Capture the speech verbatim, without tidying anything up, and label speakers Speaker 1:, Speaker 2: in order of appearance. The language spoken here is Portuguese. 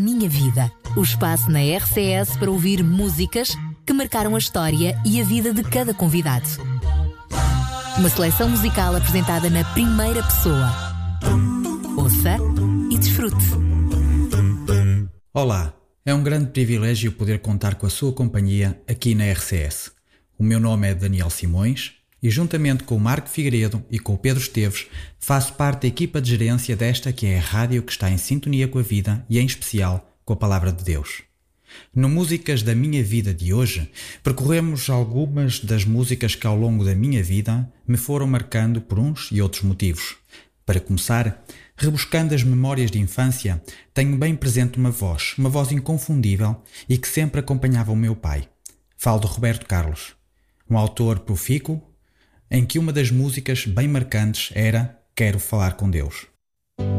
Speaker 1: Minha Vida, o espaço na R C S para ouvir músicas que marcaram a história e a vida de cada convidado. Uma seleção musical apresentada na primeira pessoa. Ouça e desfrute.
Speaker 2: Olá, é um grande privilégio poder contar com a sua companhia aqui na R C S. O meu nome é Daniel Simões e, juntamente com o Marco Figueiredo e com o Pedro Esteves, faço parte da equipa de gerência desta que é a rádio que está em sintonia com a vida e, em especial, com a Palavra de Deus. No Músicas da Minha Vida de hoje, percorremos algumas das músicas que ao longo da minha vida me foram marcando por uns e outros motivos. Para começar, rebuscando as memórias de infância, tenho bem presente uma voz, uma voz inconfundível e que sempre acompanhava o meu pai. Falo de Roberto Carlos, um autor profícuo, em que uma das músicas bem marcantes era Quero Falar com Deus.